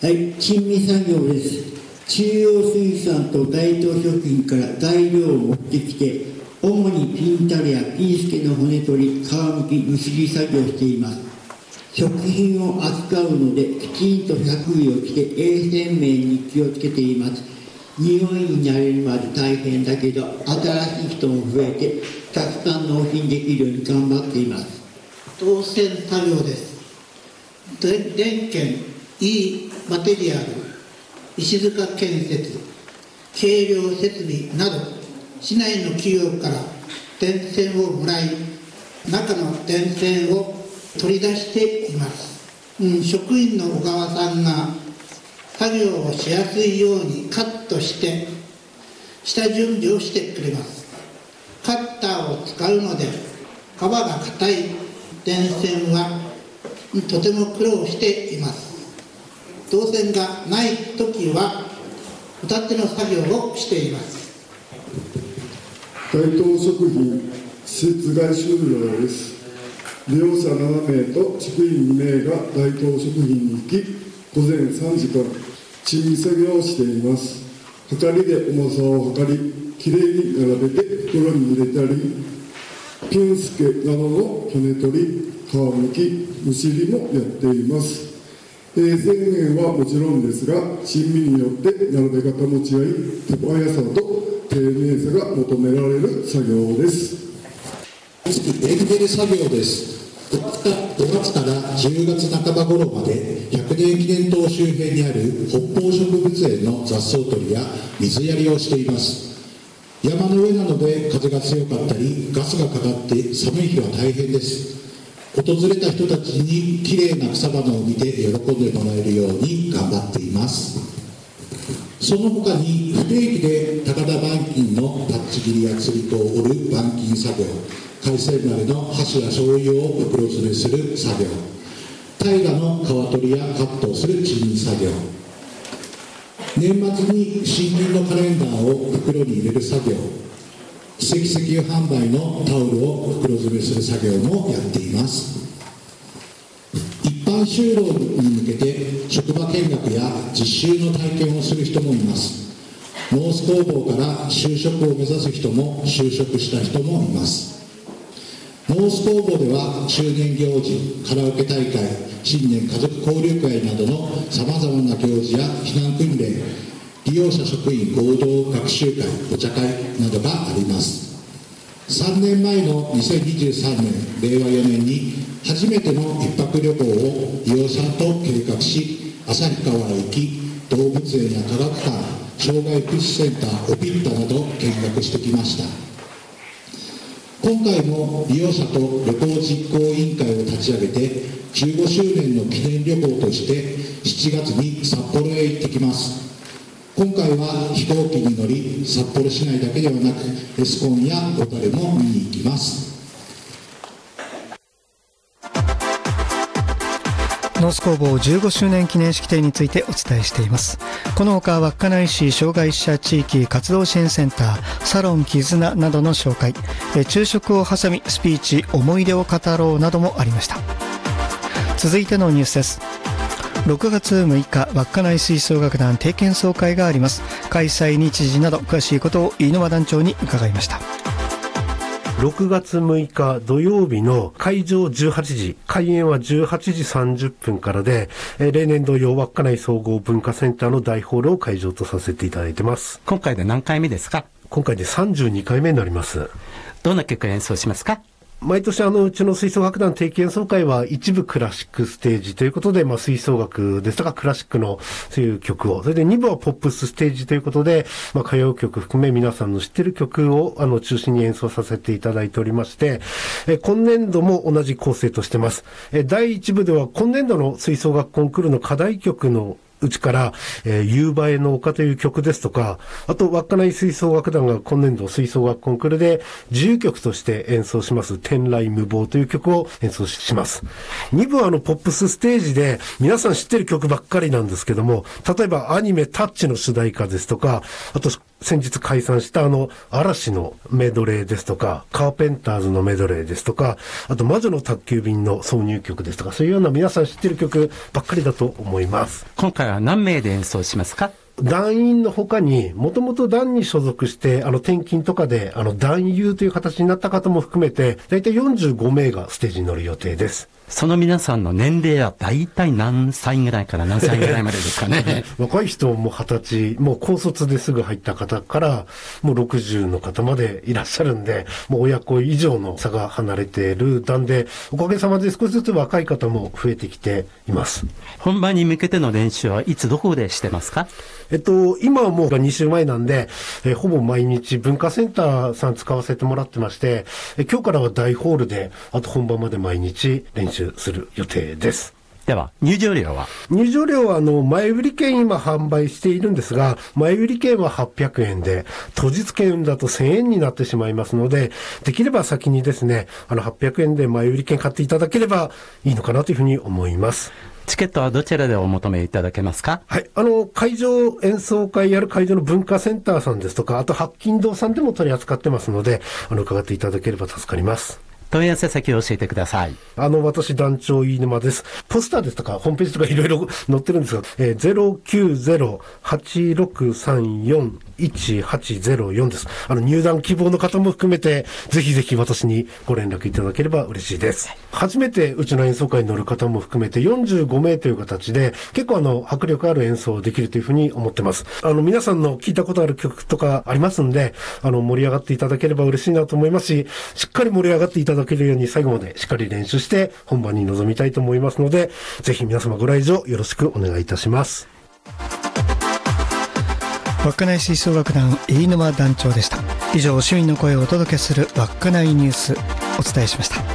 はい、珍味作業です。中央水産と大東食品から材料を持ってきて、主にピンタレやピンスケの骨取り、皮むき、むしり作業をしています。食品を扱うので、きちんと着衣を着て衛生面に気をつけています。匂いに慣れるまで大変だけど、新しい人も増えて、たくさん納品できるように頑張っています。 導線作業です。電検、E マテリアル、石塚建設、計量設備など、市内の企業から電線をもらい、中の電線を取り出しています。職員の小川さんが作業をしやすいようにカットして下準備をしてくれます。カッターを使うので皮が硬い電線はとても苦労しています。導線がないときはホタテの作業をしています。 大東食品施設外終了です。利用者7名と職員2名が大東食品に行き、午前3時から珍味作業をしています。はかりで重さを測り、きれいに並べて袋に入れたり、ピンスケなどの骨取り、皮むき、むしりもやっています。衛生面はもちろんですが、珍味によって並べ方も違い、手早さと丁寧さが求められる作業です。 エグゼル作業です。5月から10月半ば頃まで100年記念塔周辺にある北方植物園の雑草取りや水やりをしています。山の上なので風が強かったりガスがかかって寒い日は大変です。訪れた人たちにきれいな草花を見て喜んでもらえるように頑張っています。その他に不定期で高田板金のパッチ切りや釣り子を折る板金作業、海鮮鍋の箸や醤油を袋詰めする作業、大河の皮取りやカットをする珍味作業、年末に新品のカレンダーを袋に入れる作業、奇跡石油販売のタオルを袋詰めする作業もやっています。一般就労に向けて職場見学や実習の体験をする人もいます。ノース工房から就職を目指す人も就職した人もいます。ノース工房では中年行事、カラオケ大会、新年家族交流会などのさまざまな行事や避難訓練、利用者職員合同学習会、お茶会などがあります。3年前の2023年、令和4年に初めての一泊旅行を利用者と計画し、旭川へ行き、動物園や科学館、障害福祉センター、オピッタなど見学してきました。今回も利用者と旅行実行委員会を立ち上げて、15周年の記念旅行として7月に札幌へ行ってきます。今回は飛行機に乗り、札幌市内だけではなくエスコンや小樽も見に行きます。 ノース工房15周年記念式典についてお伝えしています。このほか稚内市障害者地域活動支援センター、サロン絆などの紹介、昼食を挟みスピーチ思い出を語ろうなどもありました。続いてのニュースです。6月6日、稚内吹奏楽団定期演奏会があります。開催日時など詳しいことを飯沼団長に伺いました。 6月6日土曜日の会場18時、開演は18時30分からで、例年同様稚内総合文化センターの大ホールを会場とさせていただいてます。 今回で何回目ですか？ 今回で32回目になります。 どんな曲を演奏しますか？ 毎年うちの吹奏楽団定期演奏会は一部クラシックステージということで、吹奏楽ですとかクラシックのそういう曲を、それで2部はポップスステージということで、歌謡曲含め皆さんの知っている曲を中心に演奏させていただいておりまして、今年度も同じ構成としてます。第1部では今年度の吹奏楽コンクールの課題曲のうちから、夕映えの丘という曲ですとか、あと稚内吹奏楽団が今年度吹奏楽コンクールで自由曲として演奏します天雷無謀という曲を演奏します。2部はポップスステージで皆さん知ってる曲ばっかりなんですけども、例えばアニメタッチの主題歌ですとか、あと先日解散した嵐のメドレーですとか、カーペンターズのメドレーですとか、あと魔女の宅急便の挿入曲ですとか、そういうような皆さん知ってる曲ばっかりだと思います。 今回は何名で演奏しますか？ 団員の他に、もともと団に所属して、転勤とかで、団友という形になった方も含めて、だいたい45名がステージに乗る予定です。 その皆さんの年齢は大体何歳ぐらいから何歳ぐらいまでですかね。 若い人も20歳、もう高卒ですぐ入った方から、もう60の方までいらっしゃるんで、もう親子以上の差が離れている団で、おかげさまで少しずつ若い方も増えてきています。 本番に向けての練習はいつどこでしてますか？ 今はもう2週前なんで、ほぼ毎日文化センターさん使わせてもらってまして、今日からは大ホールで、あと本番まで毎日練習する予定です。 では、入場料は？ 入場料は前売り券今販売しているんですが、前売り券は800円で、当日券だと1000円になってしまいますので、できれば先にですね、800円で前売り券買っていただければいいのかなというふうに思います。 チケットはどちらでお求めいただけますか？ はい。会場演奏会やる会場の文化センターさんですとか、あと八金堂さんでも取り扱ってますので、伺っていただければ助かります。 問い合わせ先を教えてください。 私団長飯沼です。ポスターですとか、ホームページとかいろいろ載ってるんですが、090-8634-1804 です。入団希望の方も含めて、ぜひぜひ私にご連絡いただければ嬉しいです。初めてうちの演奏会に乗る方も含めて45名という形で、結構迫力ある演奏をできるというふうに思ってます。皆さんの聞いたことある曲とかありますんで、盛り上がっていただければ嬉しいなと思いますし、しっかり盛り上がっていただけるように最後までしっかり練習して本番に臨みたいと思いますので、ぜひ皆様ご来場よろしくお願いいたします。 稚内吹奏楽団飯沼団長でした。以上、市民の声をお届けする稚内ニュース、お伝えしました。